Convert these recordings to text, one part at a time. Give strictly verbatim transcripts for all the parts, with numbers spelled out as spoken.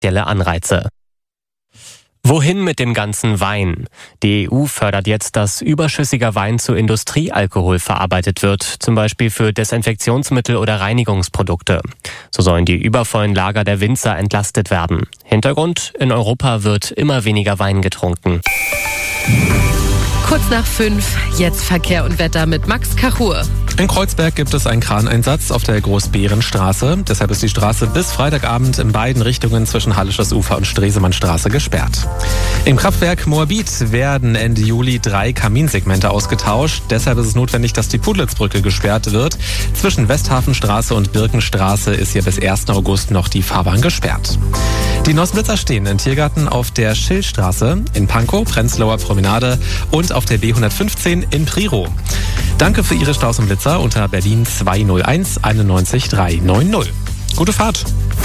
finanzielle Anreize. Wohin mit dem ganzen Wein? Die E U fördert jetzt, dass überschüssiger Wein zu Industriealkohol verarbeitet wird, zum Beispiel für Desinfektionsmittel oder Reinigungsprodukte. So sollen die übervollen Lager der Winzer entlastet werden. Hintergrund: In Europa wird immer weniger Wein getrunken. Kurz nach fünf, jetzt Verkehr und Wetter mit Max Kachur. In Kreuzberg gibt es einen Kraneinsatz auf der Großbeerenstraße. Deshalb ist die Straße bis Freitagabend in beiden Richtungen zwischen Hallisches Ufer und Stresemannstraße gesperrt. Im Kraftwerk Moabit werden Ende Juli drei Kaminsegmente ausgetauscht. Deshalb ist es notwendig, dass die Pudlitzbrücke gesperrt wird. Zwischen Westhafenstraße und Birkenstraße ist hier bis ersten August noch die Fahrbahn gesperrt. Die Nosblitzer stehen in Tiergarten auf der Schillstraße, in Pankow, Prenzlauer Promenade und auf der B hundertfünfzehn in Priro. Danke für Ihre Staus und Blitzer unter Berlin zwei null eins einundneunzig drei neun null. Gute Fahrt!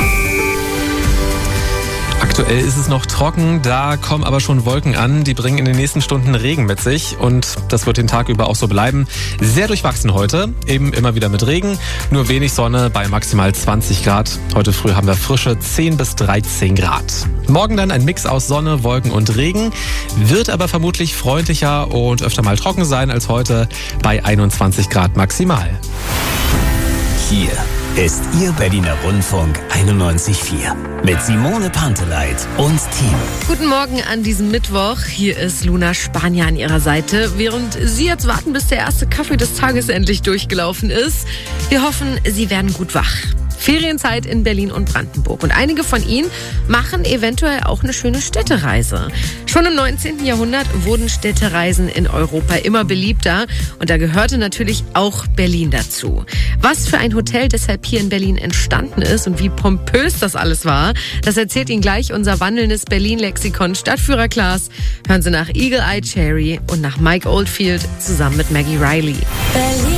Aktuell ist es noch trocken, da kommen aber schon Wolken an. Die bringen in den nächsten Stunden Regen mit sich und das wird den Tag über auch so bleiben. Sehr durchwachsen heute, eben immer wieder mit Regen, nur wenig Sonne bei maximal zwanzig Grad. Heute früh haben wir frische zehn bis dreizehn Grad. Morgen dann ein Mix aus Sonne, Wolken und Regen, wird aber vermutlich freundlicher und öfter mal trocken sein als heute bei einundzwanzig Grad maximal. Hier ist Ihr Berliner Rundfunk einundneunzig Komma vier mit Simone Panteleit und Team. Guten Morgen an diesem Mittwoch. Hier ist Luna Spanier an ihrer Seite, während Sie jetzt warten, bis der erste Kaffee des Tages endlich durchgelaufen ist. Wir hoffen, Sie werden gut wach. Ferienzeit in Berlin und Brandenburg. Und einige von Ihnen machen eventuell auch eine schöne Städtereise. Schon im neunzehnten Jahrhundert wurden Städtereisen in Europa immer beliebter. Und da gehörte natürlich auch Berlin dazu. Was für ein Hotel deshalb hier in Berlin entstanden ist und wie pompös das alles war, das erzählt Ihnen gleich unser wandelndes Berlin-Lexikon Stadtführer Klaas. Hören Sie nach Eagle Eye Cherry und nach Mike Oldfield zusammen mit Maggie Riley. Berlin.